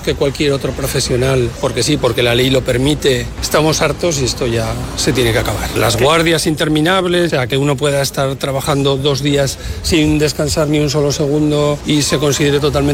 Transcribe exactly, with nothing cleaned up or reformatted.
que cualquier otro profesional, porque sí, porque la ley lo permite. Estamos hartos y esto ya se tiene que acabar. Las guardias interminables, o sea, que uno pueda estar trabajando dos días sin descansar ni un solo segundo y se considere totalmente